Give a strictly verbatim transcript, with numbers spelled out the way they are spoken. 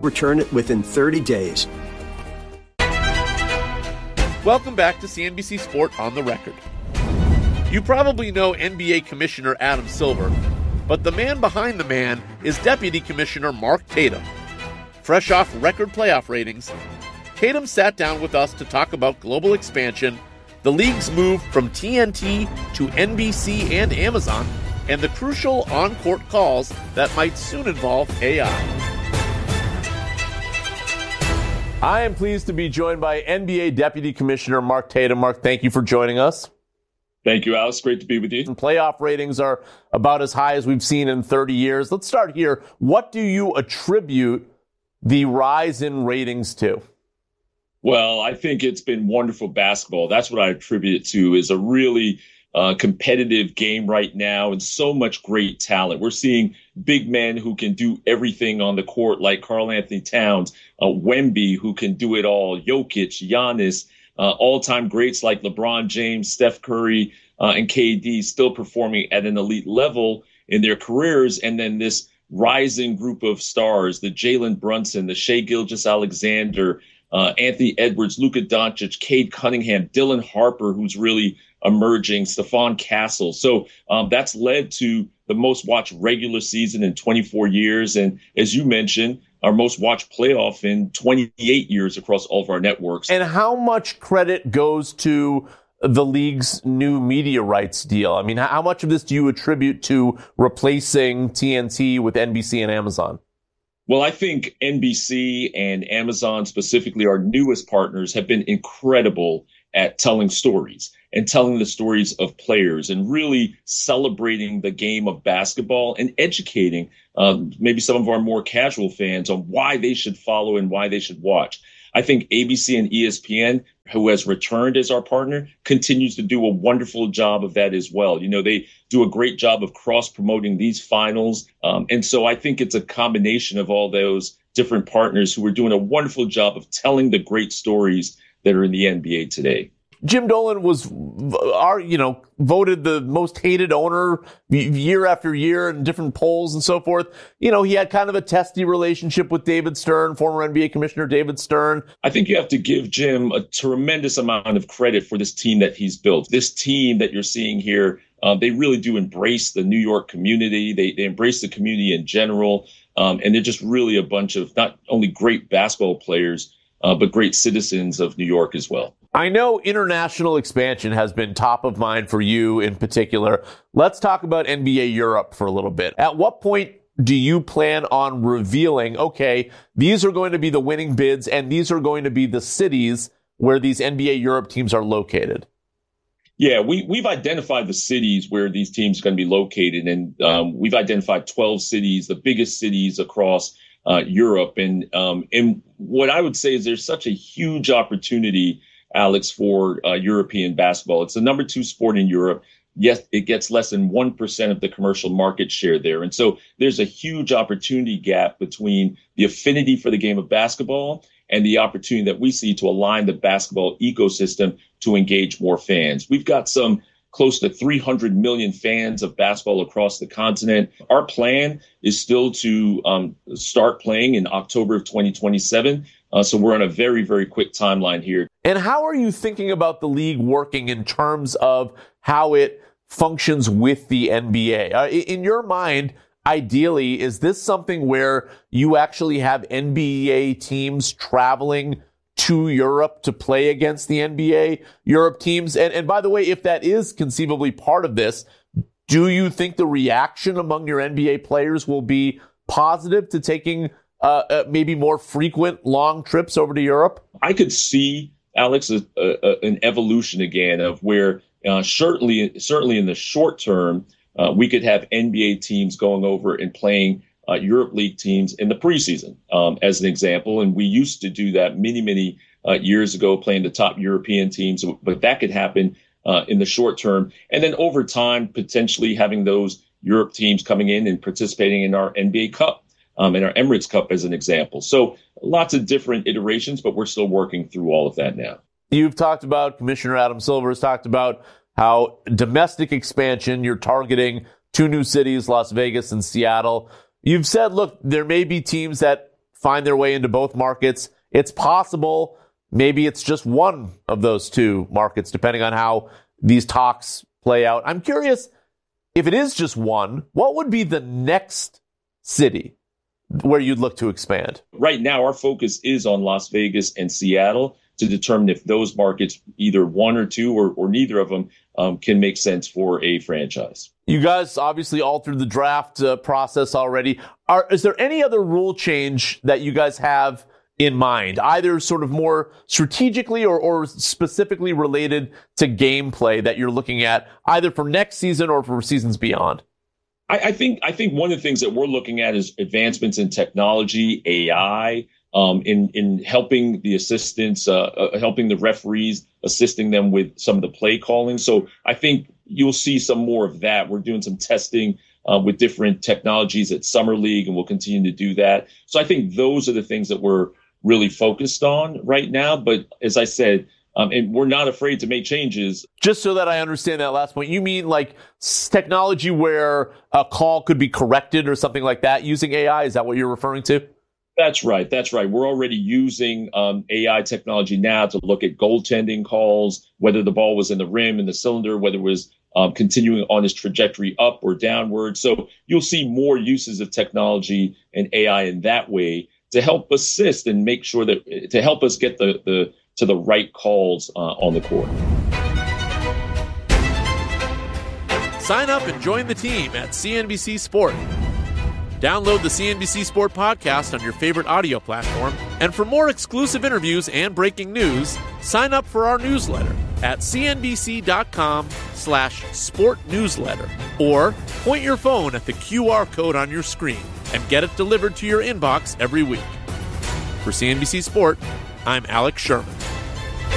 Return it within thirty days. Welcome back to C N B C Sport on the Record. You probably know N B A Commissioner Adam Silver, but the man behind the man is Deputy Commissioner Mark Tatum. Fresh off record playoff ratings, Tatum sat down with us to talk about global expansion, the league's move from T N T to N B C and Amazon, and the crucial on-court calls that might soon involve A I. I am pleased to be joined by N B A Deputy Commissioner Mark Tatum. Mark, thank you for joining us. Thank you, Alex. Great to be with you. And playoff ratings are about as high as we've seen in thirty years. Let's start here. What do you attribute the rise in ratings to? Well, I think it's been wonderful basketball. That's what I attribute it to, is a really uh, competitive game right now and so much great talent. We're seeing big men who can do everything on the court, like Karl-Anthony Towns, uh, Wemby, who can do it all, Jokic, Giannis, uh, all-time greats like LeBron James, Steph Curry, uh, and K D still performing at an elite level in their careers. And then this rising group of stars, the Jalen Brunson, the Shai Gilgeous-Alexander, uh, Anthony Edwards, Luka Doncic, Cade Cunningham, Dylan Harper, who's really emerging, Stephon Castle. So um, that's led to the most watched regular season in twenty-four years. And as you mentioned, our most watched playoff in twenty-eight years across all of our networks. And how much credit goes to the league's new media rights deal? I mean, how much of this do you attribute to replacing T N T with N B C and Amazon? Well, I think N B C and Amazon, specifically our newest partners, have been incredible at telling stories and telling the stories of players and really celebrating the game of basketball and educating um, maybe some of our more casual fans on why they should follow and why they should watch. I think A B C and E S P N, who has returned as our partner, continues to do a wonderful job of that as well. You know, they do a great job of cross-promoting these finals. Um, and so I think it's a combination of all those different partners who are doing a wonderful job of telling the great stories that are in the N B A today. Jim Dolan was, our, you know, voted the most hated owner year after year in different polls and so forth. You know, he had kind of a testy relationship with David Stern, former N B A Commissioner David Stern. I think you have to give Jim a tremendous amount of credit for this team that he's built. This team that you're seeing here, um, they really do embrace the New York community. They, they embrace the community in general. Um, and they're just really a bunch of not only great basketball players, uh, but great citizens of New York as well. I know international expansion has been top of mind for you in particular. Let's talk about N B A Europe for a little bit. At what point do you plan on revealing, okay, these are going to be the winning bids and these are going to be the cities where these N B A Europe teams are located? Yeah, we, we've identified the cities where these teams are going to be located. And um, we've identified twelve cities, the biggest cities across uh, Europe. And, um, and what I would say is there's such a huge opportunity, Alex, for uh, European basketball. It's the number two sport in Europe. Yes, it gets less than one percent of the commercial market share there. And so there's a huge opportunity gap between the affinity for the game of basketball and the opportunity that we see to align the basketball ecosystem to engage more fans. We've got some close to three hundred million fans of basketball across the continent. Our plan is still to um, start playing in October of twenty twenty-seven. Uh, so we're on a very, very quick timeline here. And how are you thinking about the league working in terms of how it functions with the N B A? Uh, in your mind, ideally, is this something where you actually have N B A teams traveling to Europe to play against the N B A Europe teams? And, and by the way, if that is conceivably part of this, do you think the reaction among your N B A players will be positive to taking uh, uh, maybe more frequent long trips over to Europe? I could see, Alex, a, a, an evolution again of where uh, certainly, certainly in the short term, uh, we could have N B A teams going over and playing uh, Europe League teams in the preseason, um, as an example. And we used to do that many, many uh, years ago, playing the top European teams. But that could happen uh, in the short term. And then over time, potentially having those Europe teams coming in and participating in our N B A Cup, um, and our Emirates Cup as an example. So lots of different iterations, but we're still working through all of that now. You've talked about, Commissioner Adam Silver has talked about how domestic expansion, you're targeting two new cities, Las Vegas and Seattle. You've said, look, there may be teams that find their way into both markets. It's possible maybe it's just one of those two markets, depending on how these talks play out. I'm curious, if it is just one, what would be the next city where you'd look to expand? Right now, our focus is on Las Vegas and Seattle to determine if those markets, either one or two or, or neither of them, um, can make sense for a franchise. You guys obviously all through the draft uh, process already. Are, is there any other rule change that you guys have in mind, either sort of more strategically or, or specifically related to gameplay that you're looking at either for next season or for seasons beyond? I, I think I think one of the things that we're looking at is advancements in technology, A I, um, in in helping the assistants, uh, uh, helping the referees, assisting them with some of the play calling. So I think you'll see some more of that. We're doing some testing uh, with different technologies at Summer League, and we'll continue to do that. So I think those are the things that we're really focused on right now. But as I said, um, and we're not afraid to make changes. Just so that I understand that last point, you mean like technology where a call could be corrected or something like that using A I? Is that what you're referring to? That's right. That's right. We're already using um, A I technology now to look at goaltending calls, whether the ball was in the rim, in the cylinder, whether it was um, continuing on its trajectory up or downward. So you'll see more uses of technology and A I in that way to help assist and make sure that to help us get the, the to the right calls uh, on the court. Sign up and join the team at C N B C Sport. Download the C N B C Sport podcast on your favorite audio platform. And for more exclusive interviews and breaking news, sign up for our newsletter at cnbc.com slash sport newsletter. Or point your phone at the Q R code on your screen and get it delivered to your inbox every week. For C N B C Sport, I'm Alex Sherman.